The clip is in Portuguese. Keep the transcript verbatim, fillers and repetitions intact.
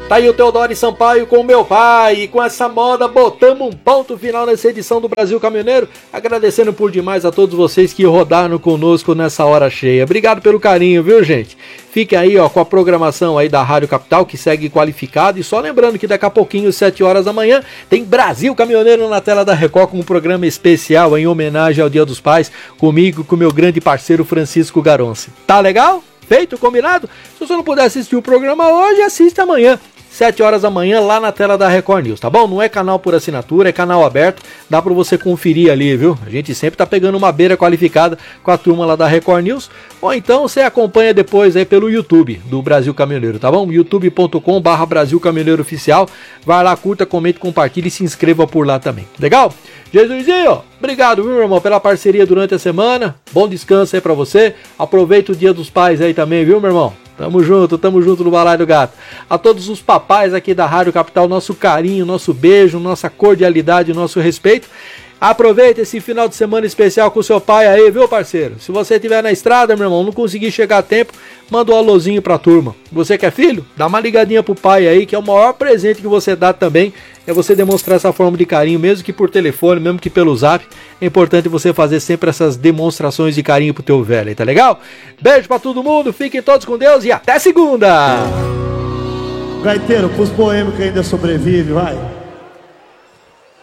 Tá aí o Teodoro Sampaio com o meu pai, e com essa moda botamos um ponto final nessa edição do Brasil Caminhoneiro, agradecendo por demais a todos vocês que rodaram conosco nessa hora cheia. Obrigado pelo carinho, viu, gente? Fique aí, ó, com a programação aí da Rádio Capital, que segue qualificado, e só lembrando que daqui a pouquinho, sete horas da manhã, tem Brasil Caminhoneiro na tela da Record, com um programa especial em homenagem ao Dia dos Pais, comigo, com o meu grande parceiro Francisco Garonce. Tá legal? Feito? Combinado? Se você não puder assistir o programa hoje, assiste amanhã, sete horas da manhã, lá na tela da Record News, tá bom? Não é canal por assinatura, é canal aberto, dá pra você conferir ali, viu? A gente sempre tá pegando uma beira qualificada com a turma lá da Record News, ou então você acompanha depois aí pelo YouTube do Brasil Caminhoneiro, tá bom? youtube ponto com barra Brasil Caminhoneiro Oficial, vai lá, curta, comente, compartilhe e se inscreva por lá também, legal? Jesusinho, obrigado, viu, meu irmão, pela parceria durante a semana, bom descanso aí pra você, aproveita o Dia dos Pais aí também, viu, meu irmão? Tamo junto, tamo junto no Balaio do Gato. A todos os papais aqui da Rádio Capital, nosso carinho, nosso beijo, nossa cordialidade, nosso respeito. Aproveita esse final de semana especial com o seu pai aí, viu, parceiro? Se você estiver na estrada, meu irmão, não conseguir chegar a tempo, manda um alôzinho pra turma. Você que é filho? Dá uma ligadinha pro pai aí, que é o maior presente que você dá também, é você demonstrar essa forma de carinho, mesmo que por telefone, mesmo que pelo zap. É importante você fazer sempre essas demonstrações de carinho pro teu velho aí, tá legal? Beijo pra todo mundo, fiquem todos com Deus e até segunda! Gaiteiro, pros boêmios que ainda sobrevivem, vai!